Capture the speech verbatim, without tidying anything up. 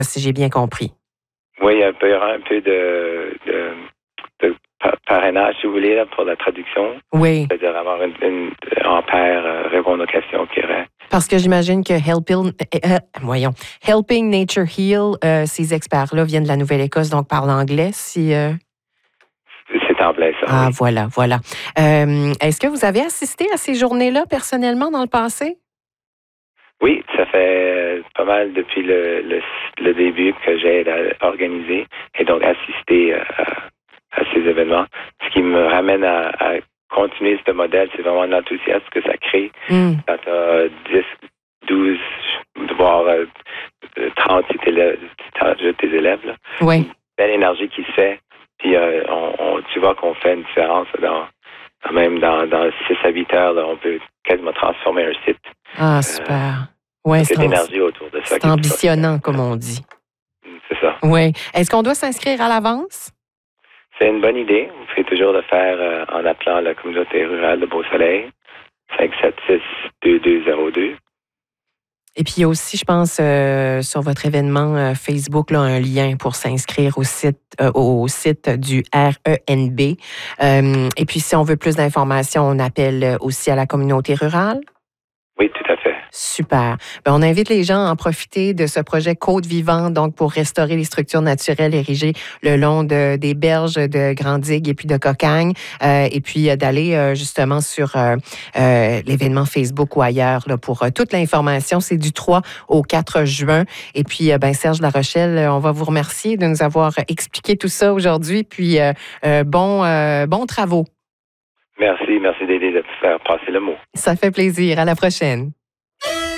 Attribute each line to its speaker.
Speaker 1: si j'ai bien compris.
Speaker 2: Oui, il y a un peu, un peu de, de, de parrainage, si vous voulez, là, pour la traduction.
Speaker 1: Oui.
Speaker 2: C'est-à-dire avoir une, une, en paire, euh, répondre aux questions qu'il y aurait.
Speaker 1: Parce que j'imagine que Helping, euh, euh, voyons, Helping Nature Heal, euh, ces experts-là viennent de la Nouvelle-Écosse, donc parlent anglais, si... Euh...
Speaker 2: C'est en plein ça,
Speaker 1: Ah,
Speaker 2: oui.
Speaker 1: voilà, voilà. Euh, est-ce que vous avez assisté à ces journées-là personnellement dans le passé?
Speaker 2: Oui, ça fait pas mal depuis le, le, le début que j'ai organisé et donc assisté à, à ces événements. Ce qui me ramène à, à continuer ce modèle, c'est vraiment l'enthousiasme que ça crée. Mm. Quand tu as dix, douze, voire trente élèves, de tes élèves, là.
Speaker 1: Oui.
Speaker 2: Une belle énergie qui se fait. Puis euh, on, on, tu vois qu'on fait une différence dans, même dans, dans six à huit heures, là, on peut quasiment transformer un site.
Speaker 1: Ah, super. Euh, ouais,
Speaker 2: c'est l'énergie autour de ça.
Speaker 1: C'est ambitionnant, comme on dit.
Speaker 2: C'est ça.
Speaker 1: Oui. Est-ce qu'on doit s'inscrire à l'avance?
Speaker 2: C'est une bonne idée. Vous pouvez toujours le faire euh, en appelant la communauté rurale de Beau-Soleil, cinq sept six, deux deux zéro deux.
Speaker 1: Et puis il y a aussi, je pense, euh, sur votre événement euh, Facebook, là, un lien pour s'inscrire au site, euh, au site du R E N B. Euh, et puis, si on veut plus d'informations, on appelle aussi à la communauté rurale?
Speaker 2: Oui, tout à fait.
Speaker 1: Super. Bien, on invite les gens à en profiter de ce projet Côte vivante, donc pour restaurer les structures naturelles érigées le long de, des berges de Grand-Digue et puis de Cocagne, euh, et puis euh, d'aller euh, justement sur euh, euh, l'événement Facebook ou ailleurs là, pour euh, toute l'information. C'est du trois au quatre juin. Et puis, euh, ben, Serge Larochelle, on va vous remercier de nous avoir expliqué tout ça aujourd'hui. Puis, euh, euh, bon, euh, bons travaux.
Speaker 2: Merci, merci d'aider de faire passer le mot.
Speaker 1: Ça fait plaisir. À la prochaine.